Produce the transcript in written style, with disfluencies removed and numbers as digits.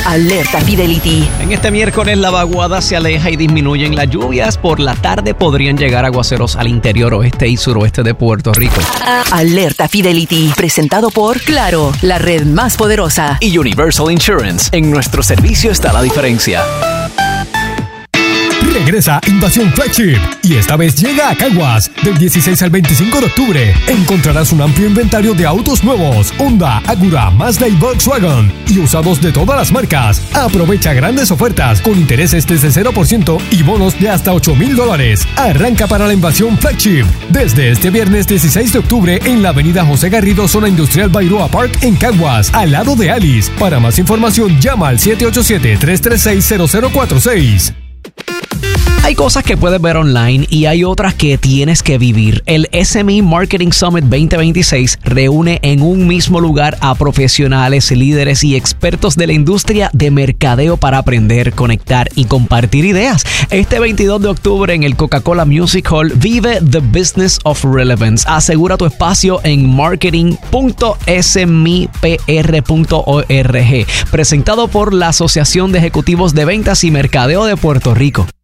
Alerta Fidelity. En este miércoles la vaguada se aleja y disminuyen las lluvias. Por la tarde podrían llegar aguaceros al interior oeste y suroeste de Puerto Rico. Alerta Fidelity. Presentado por Claro, la red más poderosa. Y Universal Insurance. En nuestro servicio está la diferencia. Regresa Invasión Flagship y esta vez llega a Caguas. Del 16 al 25 de octubre encontrarás un amplio inventario de autos nuevos, Honda, Acura, Mazda y Volkswagen y usados de todas las marcas. Aprovecha grandes ofertas con intereses desde 0% y bonos de hasta $8,000. Arranca para la Invasión Flagship desde este viernes 16 de octubre en la avenida José Garrido, zona industrial Bairoa Park en Caguas, al lado de Alice. Para más información llama al 787-336-0046. Hay cosas que puedes ver online y hay otras que tienes que vivir. El SME Marketing Summit 2026 reúne en un mismo lugar a profesionales, líderes y expertos de la industria de mercadeo para aprender, conectar y compartir ideas. Este 22 de octubre en el Coca-Cola Music Hall vive The Business of Relevance. Asegura tu espacio en marketing.smipr.org. Presentado por la Asociación de Ejecutivos de Ventas y Mercadeo de Puerto Rico.